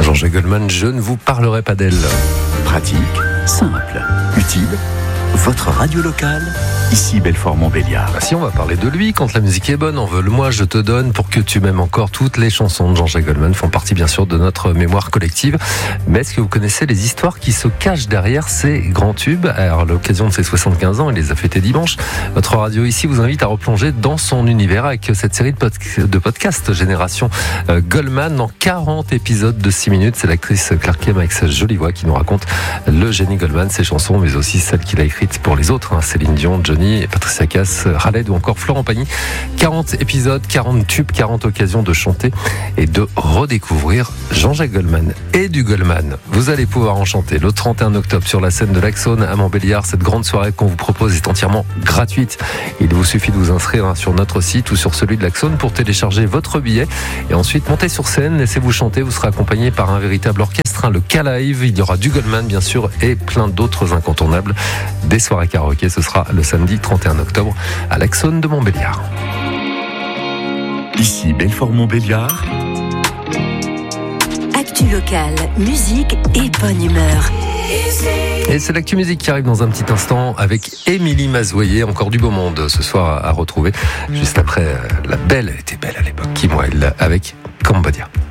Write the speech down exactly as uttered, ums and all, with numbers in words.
Jean-Jacques Goldman, je ne vous parlerai pas d'elle. Pratique, simple, utile. Votre radio locale, ici Belfort-Montbéliard. Si on va parler de lui, quand la musique est bonne, on veut le moi, je te donne pour que tu m'aimes encore. Toutes les chansons de Jean-Jacques Goldman font partie bien sûr de notre mémoire collective. Mais est-ce que vous connaissez les histoires qui se cachent derrière ces grands tubes? Alors, à l'occasion de ses soixante-quinze ans, il les a fêtés dimanche. Notre radio ici vous invite à replonger dans son univers avec cette série de, pod- de podcasts Génération euh, Goldman dans quarante épisodes de six minutes. C'est l'actrice Clark Kemp avec sa jolie voix qui nous raconte le génie Goldman, ses chansons, mais aussi celles qu'il a écrites pour les autres, hein, Céline Dion, Johnny, Patricia Cass, Khaled ou encore Florent Pagny. quarante épisodes, quarante tubes, quarante occasions de chanter et de redécouvrir Jean-Jacques Goldman et du Goldman. Vous allez pouvoir en chanter le trente et un octobre sur la scène de l'Axone à Montbéliard. Cette grande soirée qu'on vous propose est entièrement gratuite. Il vous suffit de vous inscrire hein, sur notre site ou sur celui de l'Axone pour télécharger votre billet et ensuite monter sur scène, laissez-vous chanter. Vous serez accompagné par un véritable orchestre, hein, le K-Live. Il y aura du Goldman bien sûr et plein d'autres incontournables. Des soirées karaoké, ce sera le samedi trente et un octobre à l'Axone de Montbéliard. Ici Belfort-Montbéliard. Actu locale, musique et bonne humeur. Et c'est l'actu musique qui arrive dans un petit instant avec Émilie Mazoyer, encore du beau monde ce soir à retrouver. Juste après, la belle, elle était belle à l'époque, Kim Wilde avec Cambodia.